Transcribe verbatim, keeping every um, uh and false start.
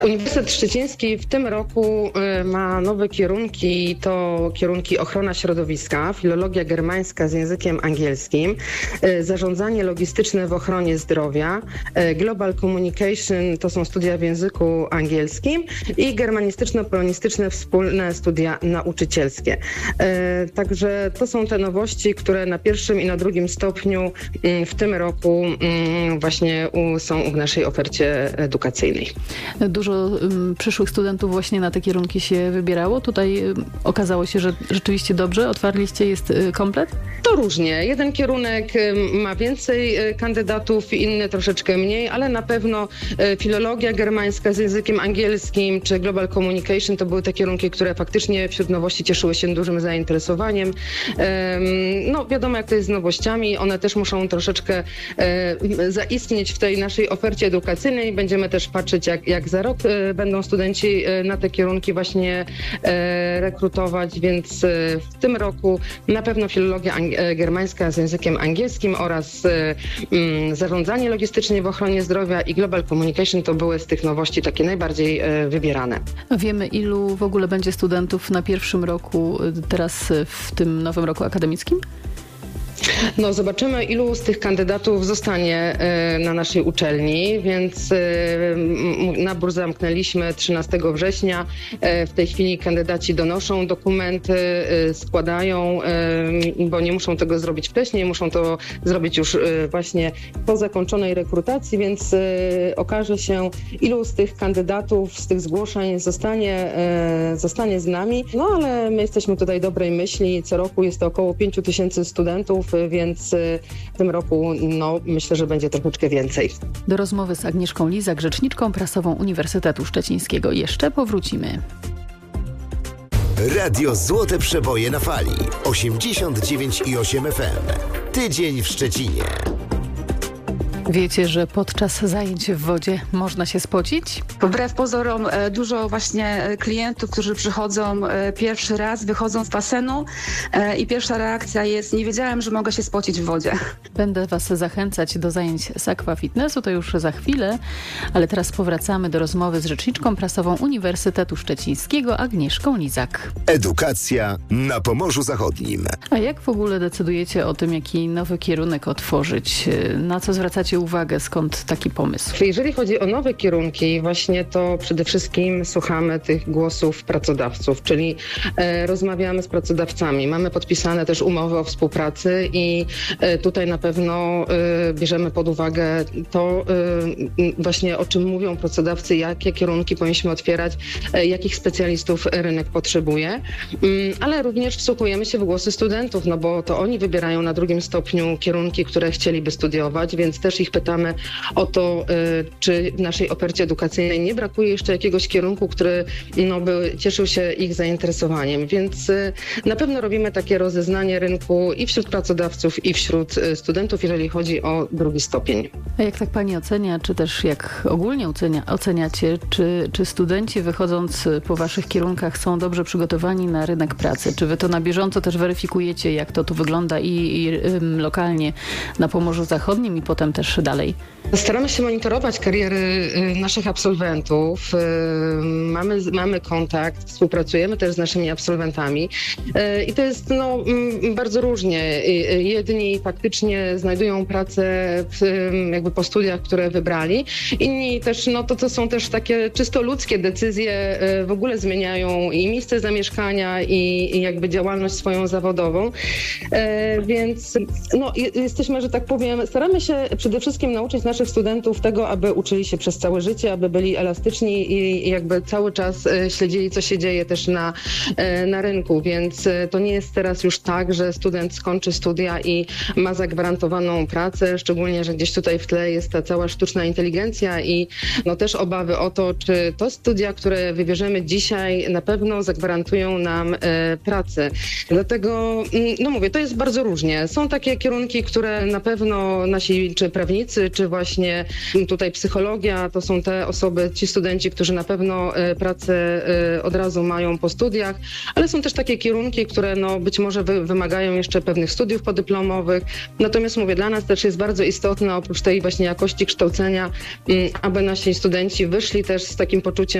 Uniwersytet Szczeciński w tym roku ma nowe kierunki, to kierunki ochrona środowiska, filologia germańska z językiem angielskim, zarządzanie logistyczne w ochronie zdrowia, global communication to są studia w języku angielskim i germanistyczno-polonistyczne wspólne studia nauczycielskie. Także to są te nowości, które na pierwszym i na drugim stopniu w tym roku właśnie są w naszej ofercie edukacyjnej. Dużo przyszłych studentów właśnie na te kierunki się wybierało. Tutaj okazało się, że rzeczywiście dobrze otwarliście, jest komplet? To różnie. Jeden kierunek ma więcej kandydatów, inny troszeczkę mniej, ale na pewno filologia germańska z językiem angielskim czy global communication to były te kierunki, które faktycznie wśród nowości cieszyły się dużym zainteresowaniem. No wiadomo, jak to jest z nowościami. One też muszą troszeczkę zaistnieć w tej naszej ofercie edukacyjnej. Będziemy też patrzeć, jak, jak za rok będą studenci na te kierunki właśnie rekrutować, więc w tym roku na pewno filologia germańska z językiem angielskim oraz zarządzanie logistyczne w ochronie zdrowia i global communication to były z tych nowości takie najbardziej wybierane. Wiemy, ilu w ogóle będzie studentów na pierwszym roku, teraz w tym nowym roku akademickim? No zobaczymy, ilu z tych kandydatów zostanie na naszej uczelni, więc nabór zamknęliśmy trzynastego września. W tej chwili kandydaci donoszą dokumenty, składają, bo nie muszą tego zrobić wcześniej, muszą to zrobić już właśnie po zakończonej rekrutacji, więc okaże się, ilu z tych kandydatów, z tych zgłoszeń zostanie, zostanie z nami. No ale my jesteśmy tutaj dobrej myśli. Co roku jest to około pięciu tysięcy studentów, więc w tym roku no, myślę, że będzie troszeczkę więcej. Do rozmowy z Agnieszką Lizak, rzeczniczką prasową Uniwersytetu Szczecińskiego jeszcze powrócimy. Radio Złote Przeboje na fali osiemdziesiąt dziewięć i osiem F M. Tydzień w Szczecinie. Wiecie, że podczas zajęć w wodzie można się spocić? Wbrew pozorom dużo właśnie klientów, którzy przychodzą pierwszy raz, wychodzą z basenu i pierwsza reakcja jest: nie wiedziałem, że mogę się spocić w wodzie. Będę Was zachęcać do zajęć z aquafitnessu, to już za chwilę, ale teraz powracamy do rozmowy z rzeczniczką prasową Uniwersytetu Szczecińskiego Agnieszką Lizak. Edukacja na Pomorzu Zachodnim. A jak w ogóle decydujecie o tym, jaki nowy kierunek otworzyć? Na co zwracacie uwagę? Skąd taki pomysł? Jeżeli chodzi o nowe kierunki, właśnie to przede wszystkim słuchamy tych głosów pracodawców, czyli e, rozmawiamy z pracodawcami. Mamy podpisane też umowy o współpracy i e, tutaj na pewno e, bierzemy pod uwagę to e, właśnie, o czym mówią pracodawcy, jakie kierunki powinniśmy otwierać, e, jakich specjalistów rynek potrzebuje, mm, ale również wsłuchujemy się w głosy studentów, no bo to oni wybierają na drugim stopniu kierunki, które chcieliby studiować, więc też ich pytamy o to, czy w naszej ofercie edukacyjnej nie brakuje jeszcze jakiegoś kierunku, który no, by cieszył się ich zainteresowaniem. Więc na pewno robimy takie rozeznanie rynku i wśród pracodawców, i wśród studentów, jeżeli chodzi o drugi stopień. A jak tak Pani ocenia, czy też jak ogólnie ocenia, oceniacie, czy, czy studenci wychodząc po Waszych kierunkach są dobrze przygotowani na rynek pracy? Czy Wy to na bieżąco też weryfikujecie, jak to tu wygląda i, i ym, lokalnie na Pomorzu Zachodnim i potem też dalej? Staramy się monitorować kariery naszych absolwentów. Mamy, mamy kontakt, współpracujemy też z naszymi absolwentami i to jest no, bardzo różnie. Jedni faktycznie znajdują pracę w, jakby po studiach, które wybrali. Inni też, no to, to są też takie czysto ludzkie decyzje, w ogóle zmieniają i miejsce zamieszkania i, i jakby działalność swoją zawodową. Więc no, jesteśmy, że tak powiem, staramy się przede wszystkim nauczyć naszych studentów tego, aby uczyli się przez całe życie, aby byli elastyczni i jakby cały czas śledzili, co się dzieje też na, na rynku, więc to nie jest teraz już tak, że student skończy studia i ma zagwarantowaną pracę, szczególnie, że gdzieś tutaj w tle jest ta cała sztuczna inteligencja i no też obawy o to, czy to studia, które wybierzemy dzisiaj, na pewno zagwarantują nam e, pracę. Dlatego, no mówię, to jest bardzo różnie. Są takie kierunki, które na pewno nasi, czy prawie prawnicy, czy właśnie tutaj psychologia, to są te osoby, ci studenci, którzy na pewno pracę od razu mają po studiach, ale są też takie kierunki, które no być może wy, wymagają jeszcze pewnych studiów podyplomowych. Natomiast mówię, dla nas też jest bardzo istotne, oprócz tej właśnie jakości kształcenia, aby nasi studenci wyszli też z takim poczuciem